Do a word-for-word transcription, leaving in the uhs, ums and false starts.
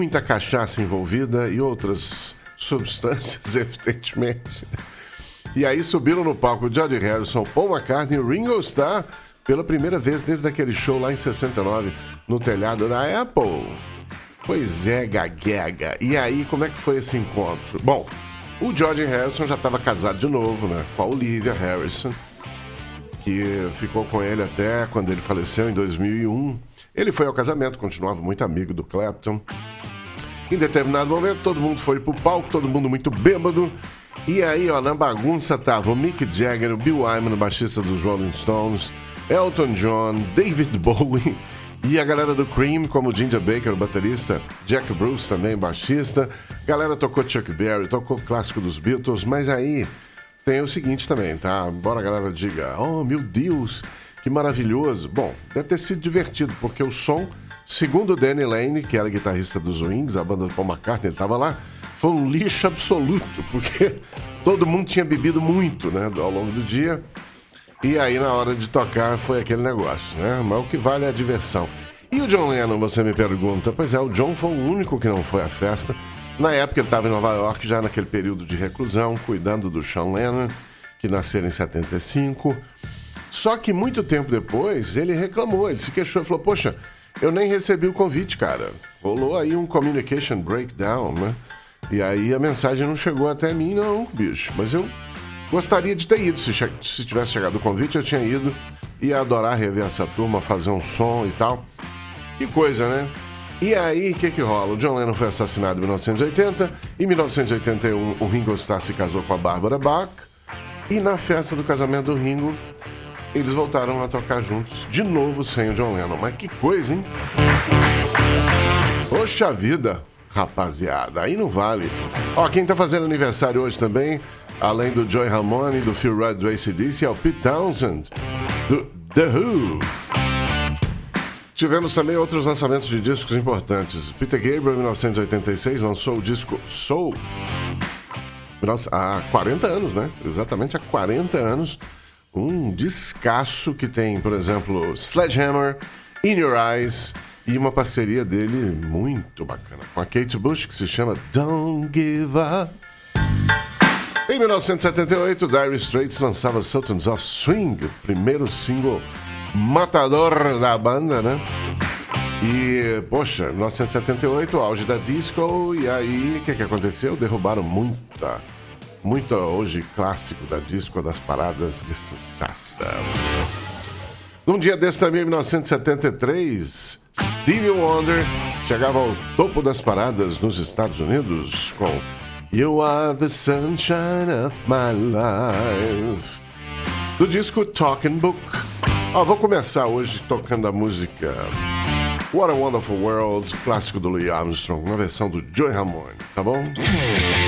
muita cachaça envolvida e outras substâncias, evidentemente. E aí subiram no palco George Harrison, Paul McCartney e Ringo Starr pela primeira vez desde aquele show lá em sessenta e nove no telhado da Apple. Pois é, gaguega. E aí, como é que foi esse encontro? Bom, o George Harrison já estava casado de novo, né, com a Olivia Harrison, que ficou com ele até quando ele faleceu em dois mil e um. Ele foi ao casamento, continuava muito amigo do Clapton. Em determinado momento, todo mundo foi pro palco, todo mundo muito bêbado. E aí, ó, na bagunça tava o Mick Jagger, o Bill Wyman, o baixista dos Rolling Stones, Elton John, David Bowie e a galera do Cream, como Ginger Baker, o baterista, Jack Bruce também, baixista. A galera tocou Chuck Berry, tocou o clássico dos Beatles, mas aí tem o seguinte também, tá? Embora a galera diga, oh, meu Deus, que maravilhoso. Bom, deve ter sido divertido, porque o som, segundo o Danny Lane, que era guitarrista dos Wings, a banda do Paul McCartney, ele estava lá, foi um lixo absoluto, porque todo mundo tinha bebido muito, né, ao longo do dia. E aí, na hora de tocar, foi aquele negócio, né? Mas o que vale é a diversão. E o John Lennon, você me pergunta? Pois é, o John foi o único que não foi à festa. Na época, ele estava em Nova York, já naquele período de reclusão, cuidando do Sean Lennon, que nasceu em setenta e cinco. Só que muito tempo depois, ele reclamou, ele se queixou, falou, poxa, eu nem recebi o convite, cara. Rolou aí um communication breakdown, né? E aí a mensagem não chegou até mim, não, bicho. Mas eu gostaria de ter ido. Se, che- se tivesse chegado o convite, eu tinha ido. Ia adorar rever essa turma, fazer um som e tal. Que coisa, né? E aí, o que que rola? O John Lennon foi assassinado em mil novecentos e oitenta. Em mil novecentos e oitenta e um, o Ringo Starr se casou com a Barbara Bach. E na festa do casamento do Ringo, eles voltaram a tocar juntos, de novo sem o John Lennon. Mas que coisa, hein? Poxa vida, rapaziada, aí não vale. Ó, quem tá fazendo aniversário hoje também, além do Joey Ramone, do Phil Rudd, do A C D C, é o Pete Townsend, do The Who. Tivemos também outros lançamentos de discos importantes. Peter Gabriel, em mil novecentos e oitenta e seis, lançou o disco Soul. Há quarenta anos, né? Exatamente há quarenta anos. Um descasso que tem, por exemplo, Sledgehammer, In Your Eyes e uma parceria dele muito bacana com a Kate Bush, que se chama Don't Give Up. Em mil novecentos e setenta e oito, Dire Straits lançava Sultans of Swing, o primeiro single matador da banda, né? E, poxa, mil novecentos e setenta e oito, o auge da disco, e aí, o que que aconteceu? Derrubaram muita, muita hoje clássico da disco, das paradas de sucesso. Num dia desse também, em mil novecentos e setenta e três, Stevie Wonder chegava ao topo das paradas nos Estados Unidos com You Are the Sunshine of My Life, do disco Talking Book. Ó, vou começar hoje tocando a música What a Wonderful World, clássico do Louis Armstrong, na versão do Joey Ramone, tá bom?